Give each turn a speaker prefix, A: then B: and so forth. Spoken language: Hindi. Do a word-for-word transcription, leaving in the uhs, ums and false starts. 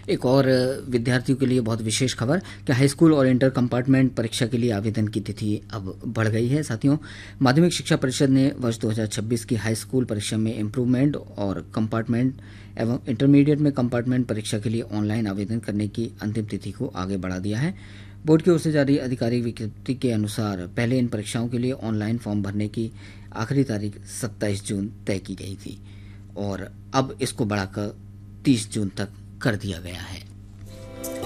A: एक और विद्यार्थियों के लिए बहुत विशेष खबर कि हाई स्कूल और इंटर कंपार्टमेंट परीक्षा के लिए आवेदन की तिथि अब बढ़ गई है। साथियों, माध्यमिक शिक्षा परिषद ने वर्ष दो हज़ार छब्बीस की हाई स्कूल परीक्षा में इम्प्रूवमेंट और कंपार्टमेंट एवं इंटरमीडिएट में कंपार्टमेंट परीक्षा के लिए ऑनलाइन आवेदन करने की अंतिम तिथि को आगे बढ़ा दिया है। बोर्ड की ओर से जारी आधिकारिक विज्ञप्ति के अनुसार पहले इन परीक्षाओं के लिए ऑनलाइन फॉर्म भरने की आखिरी तारीख सत्ताईस जून तय की गई थी और अब इसको बढ़ाकर तीस जून तक कर दिया गया है।